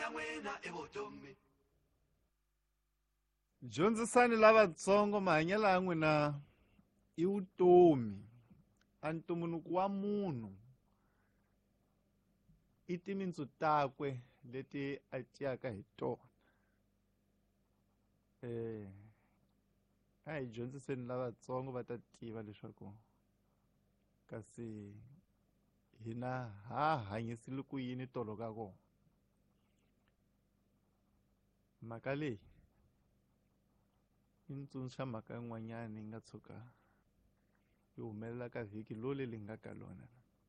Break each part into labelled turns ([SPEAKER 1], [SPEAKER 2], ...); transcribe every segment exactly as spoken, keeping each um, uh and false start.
[SPEAKER 1] ya n'wina i vutomi.
[SPEAKER 2] Dyondzisani lavatsongo mahanyelo ya n'wina i vutomi. A ntumbuluko wa munhu i timintsu takwe leti a tiyaka hi tona. Eh a hi dyondziseni lavatsongo va ta tiva leswaku kasi hina ha hanyisile ku yini tolo ka kona. Mhaka leyi yi ni tsundzuxa mhaka yin'wanyana yi nga tshuka yi humelela ka vhiki lole li nga ka lona.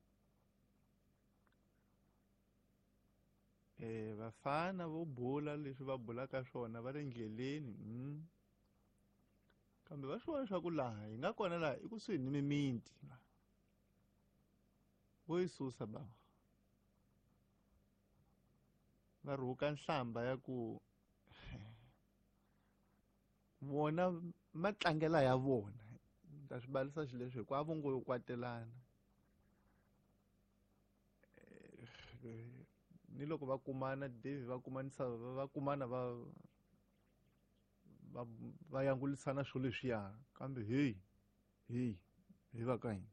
[SPEAKER 2] Eh vafana vo bula leswi va bulaka swona va le ndleleni mm. Kambe va swivona swa ku laha hi nga kona laha i kusuhi ni mimiti vo yi susa bava va rhuka nhlamba ya ku vona matlangela ya vona ta swi balisa xi leswi hikuva vo ngo yo kwatelana ni loko va kumana Devi va kumanisa va kumana va va va yangulisana swo leswiya kambe hey hey hi va ka hina.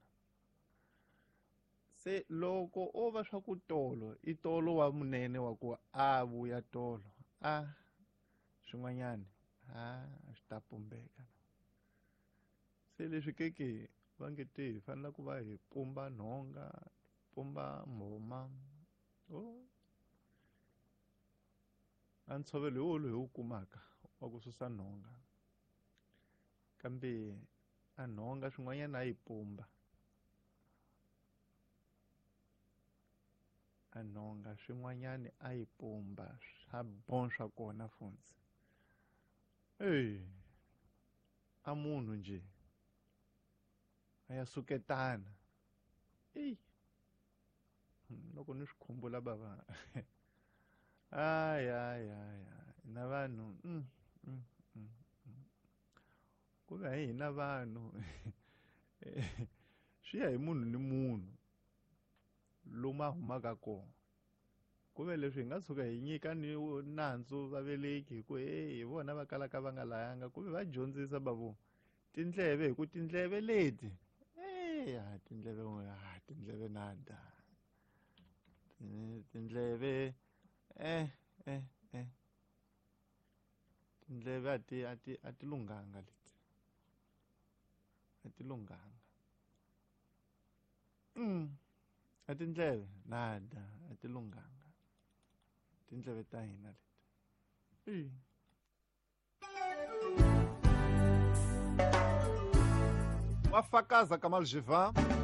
[SPEAKER 2] Se loko o va swa ku tolo i tolo wa munene wa ku a vuya tolo a swin'wanyani a swi ta pumbeka. Se leswi keke va nge te hi fanele ku va hi pumba nhonga pumba mhoma o a ntshovelo hi loyi wu kumaka wa ku susa nhonga kambe a nhonga swin'wanyana a yi pumba a nhonga swin'wanyana a yi pumba swa bon swa kona funzi. Eh a munhu nje a ya suketana ei loko ni swi khumbula bava ay ay ay na vanhu mm, mm, mm, mm. Ku va hina vanhu swi ya hi munhu ni munhu lomu a humaka kona. Ku ve leswi hi nga tshuka hi nyika ni nandzu vaveleki hi ku hey hi vona va kalaka va nga layanga ku ve va dyondzisa bavo tindleve hi ku tindleve leti eh tindleve ah tindleve nada tindleve eh eh eh tindleve a ti a ti a ti lunghanga leti a ti lunghanga mm a tindleve nada a ti lunghanga tindleve ta hina leti. Wafakaza Kamal Jivan